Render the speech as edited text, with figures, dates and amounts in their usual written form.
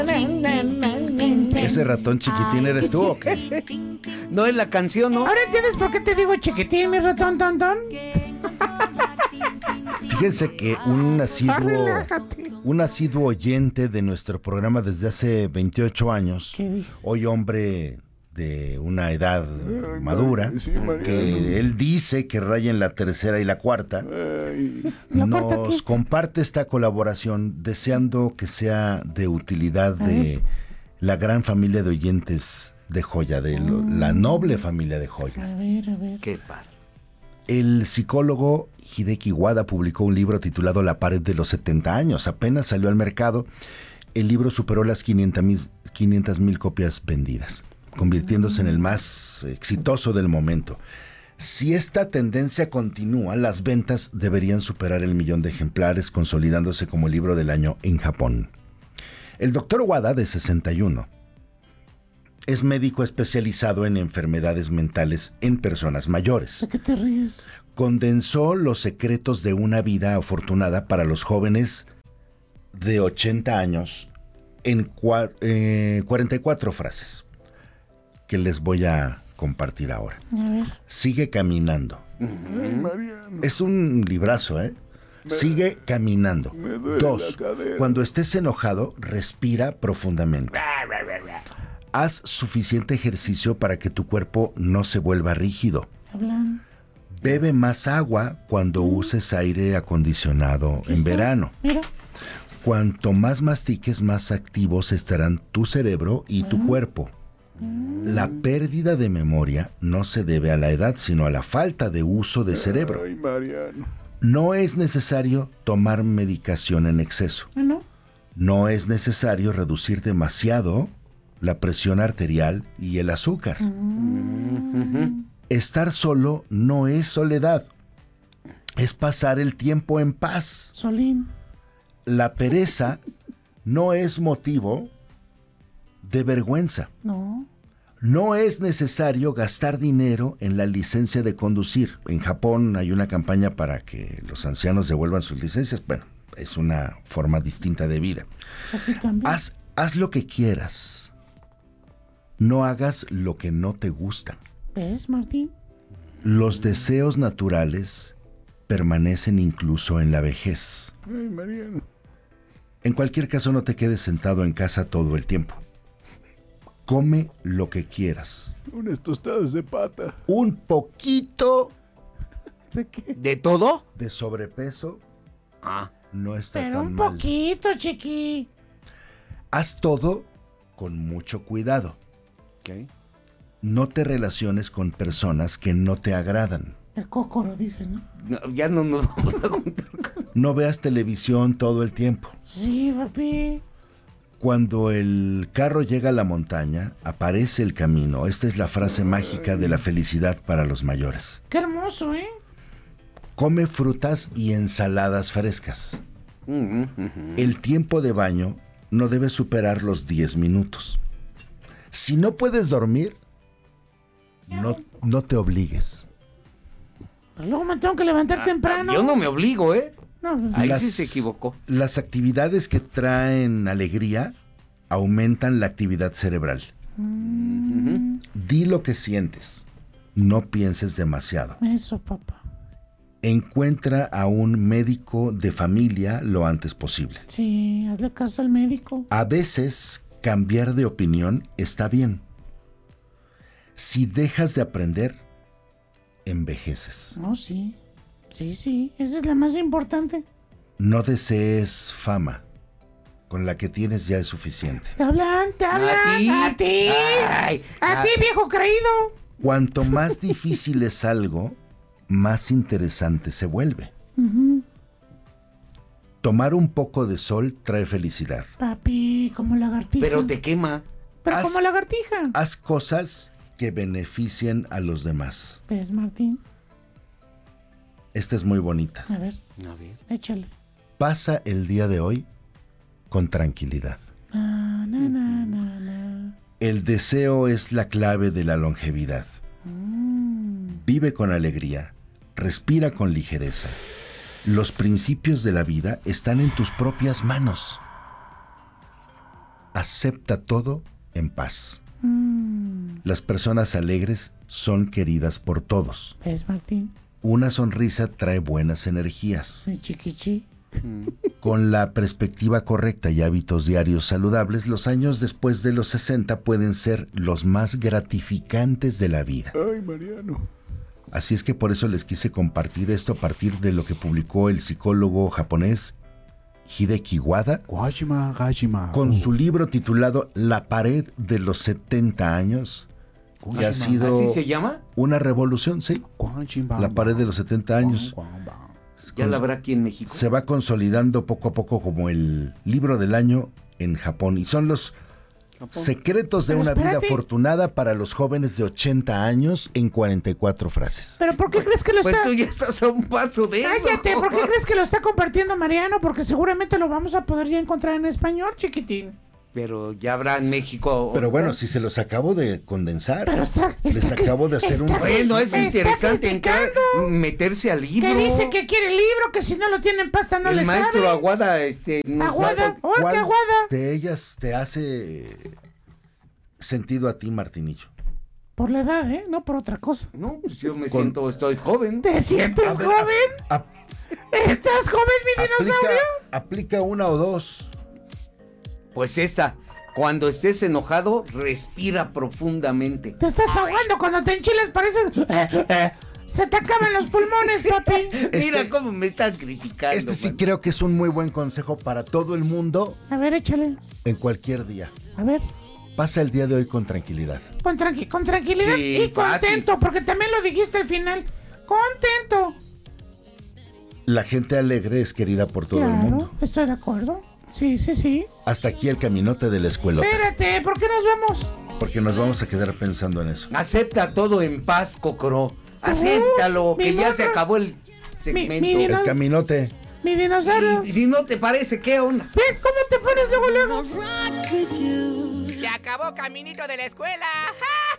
¿Ese ratón chiquitín eres tú o qué? No es la canción, ¿no? ¿Ahora entiendes por qué te digo chiquitín, mi ratón tontón? Fíjense que un asiduo oyente de nuestro programa desde hace 28 años, hoy hombre de una edad madura, que él dice que raya en la tercera y la cuarta, nos comparte esta colaboración deseando que sea de utilidad de la gran familia de oyentes de Joya, de la noble familia de Joya. A ver. Qué padre. El psicólogo Hideki Wada publicó un libro titulado La pared de los 70 años. Apenas salió al mercado, el libro superó las 500,000 copias vendidas, convirtiéndose en el más exitoso del momento. Si esta tendencia continúa, las ventas deberían superar el 1,000,000 de ejemplares, consolidándose como el libro del año en Japón. El doctor Wada, de 61, es médico especializado en enfermedades mentales en personas mayores. ¿De qué te ríes? Condensó los secretos de una vida afortunada para los jóvenes de 80 años en 44 frases que les voy a compartir ahora. A ver. Sigue caminando. Es un librazo, ¿eh? Sigue caminando. 2. Cuando estés enojado, respira profundamente. Haz suficiente ejercicio para que tu cuerpo no se vuelva rígido. Hablan. Bebe más agua cuando uses aire acondicionado en verano. Mira. Cuanto más mastiques, más activos estarán tu cerebro y tu cuerpo. La pérdida de memoria no se debe a la edad, sino a la falta de uso de cerebro. Ay, Mariano. No es necesario tomar medicación en exceso. ¿No? No es necesario reducir demasiado la presión arterial y el azúcar. Estar solo no es soledad, es pasar el tiempo en paz. Solín. La pereza no es motivo de vergüenza. No. No es necesario gastar dinero en la licencia de conducir. En Japón hay una campaña para que los ancianos devuelvan sus licencias. Bueno, es una forma distinta de vida. Aquí también. Haz lo que quieras. No hagas lo que no te gusta. ¿Ves, Martín? Los deseos naturales permanecen incluso en la vejez. Ay, Mariano. En cualquier caso, no te quedes sentado en casa todo el tiempo. Come lo que quieras. Unas tostadas de pata. Un poquito ¿De qué? ¿De todo? de sobrepeso Ah. no está Pero tan un mal. poquito, chiqui. Haz todo con mucho cuidado. Ok. No te relaciones con personas que no te agradan. El cócoro, dice, ¿no? No, ya no nos vamos a juntar. No veas televisión todo el tiempo. Sí, papi. Cuando el carro llega a la montaña, aparece el camino. Esta es la frase mágica de la felicidad para los mayores. Qué hermoso, ¿eh? Come frutas y ensaladas frescas. El tiempo de baño no debe superar los 10 minutos. Si no puedes dormir, no te obligues. Pero luego me tengo que levantar temprano. Yo no me obligo, ¿eh? No, pues, Ahí Las- sí se equivocó. Las actividades que traen alegría aumentan la actividad cerebral. Di lo que sientes. No pienses demasiado. Eso, papá. Encuentra a un médico de familia lo antes posible. Sí, hazle caso al médico. A veces, cambiar de opinión está bien. Si dejas de aprender, envejeces. No, sí. Sí. Esa es la más importante. No desees fama. Con la que tienes ya es suficiente. Te hablan. A ti. Ay, A ti, viejo creído. Cuanto más difícil es algo, más interesante se vuelve. Tomar un poco de sol trae felicidad. Papi, como lagartija. pero te quema. Pero haz- como lagartija. Haz cosas que beneficien a los demás. ¿Ves, Martín? Esta es muy bonita. A ver, A ver. échale. Pasa el día de hoy con tranquilidad. Na, na, na, na, na. El deseo es la clave de la longevidad. Vive con alegría, respira con ligereza. Los principios de la vida están en tus propias manos. acepta todo en paz. Las personas alegres son queridas por todos. ¿Ves, Martín? Una sonrisa trae buenas energías. Mi chiquichi. Con la perspectiva correcta y hábitos diarios saludables, los años después de los 60 pueden ser los más gratificantes de la vida. Ay, Mariano. Así es que por eso les quise compartir esto a partir de lo que publicó el psicólogo japonés Hideki Wada Guajima, Gajima. con su libro titulado La pared de los 70 años, que ha sido ¿Así se llama? una revolución, sí. La pared de los 70 años ¿Ya la habrá aquí en México? se va consolidando poco a poco como el libro del año en Japón, y son los secretos de Pero una vida espérate. afortunada para los jóvenes de 80 años en 44 frases. ¿Pero por qué crees que lo Pues está...? tú ya estás a un paso de eso. Cállate, ¿por qué crees que lo está compartiendo Mariano? Porque seguramente lo vamos a poder ya encontrar en español, chiquitín. Pero ya habrá en México. Pero bueno, si se los acabo de condensar, Pero está... les acabo de hacer un... Bueno, es Está interesante entrar, criticando. meterse al libro. Que dice que quiere el libro, que si no lo tiene en pasta no el le maestro sabe. Aguada, nos Aguada. ¡Oh, qué ¿Cuál aguada! de ellas te hace sentido a ti, Martinillo? Por la edad, ¿eh? No por otra cosa. No, pues yo me siento, estoy joven. ¿Te sientes A ver, joven? ap- ¿Estás joven, mi dinosaurio? aplica una o dos. Pues esta, cuando estés enojado, respira profundamente. Te estás ahogando cuando te enchilas, pareces... Se te acaban los pulmones, papi. Mira cómo me están criticando. Este sí man. creo que es un muy buen consejo para todo el mundo A ver, échale. en cualquier día. A ver. Pasa el día de hoy con tranquilidad. Con tranquilidad Sí, y fácil. contento, porque también lo dijiste al final. Contento. La gente alegre es querida por todo el mundo. Estoy de acuerdo. Sí, sí, sí. Hasta aquí el caminote de la escuela, Espérate, ¿por qué nos vamos? porque nos vamos a quedar pensando en eso. Acepta todo en paz, Cocro. Acéptalo, mi que ya mono. se acabó el segmento. mi El caminote. Mi dinosaurio. Y si no te parece, ¿qué onda? Ve cómo te pones luego, luego. Se acabó Caminito de la Escuela.